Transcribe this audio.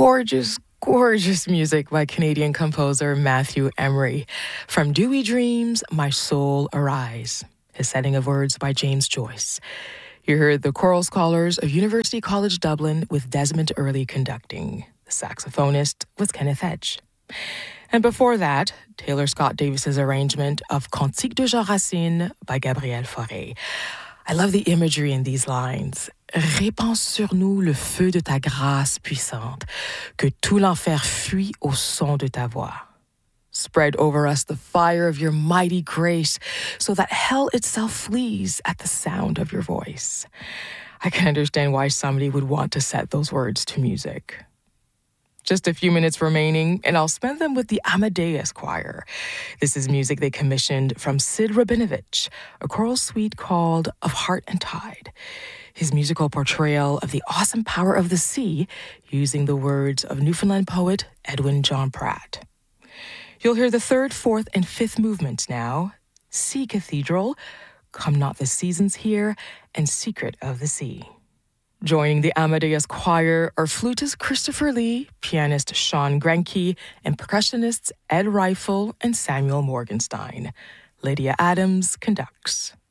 gorgeous, gorgeous music by Canadian composer Matthew Emery. From Dewy Dreams, My Soul Arise. His setting of words by James Joyce. You heard the Choral Scholars of University College Dublin with Desmond Early conducting. The saxophonist was Kenneth Edge. And before that, Taylor Scott Davis's arrangement of Cantique de Jean Racine by Gabriel Fauré. I love the imagery in these lines. Répands sur nous le feu de ta grâce puissante, que tout l'enfer fuit au son de ta voix. Spread over us the fire of your mighty grace, so that hell itself flees at the sound of your voice. I can understand why somebody would want to set those words to music. Just a few minutes remaining, and I'll spend them with the Amadeus Choir. This is music they commissioned from Sid Rabinovich, a choral suite called Of Heart and Tide. His musical portrayal of the awesome power of the sea, using the words of Newfoundland poet Edwin John Pratt. You'll hear the third, fourth, and fifth movements now. Sea Cathedral, Come Not the Seasons Here, and Secret of the Sea. Joining the Amadeus Choir are flutist Christopher Lee, pianist Sean Grenke, and percussionists Ed Reifel and Samuel Morgenstein. Lydia Adams conducts.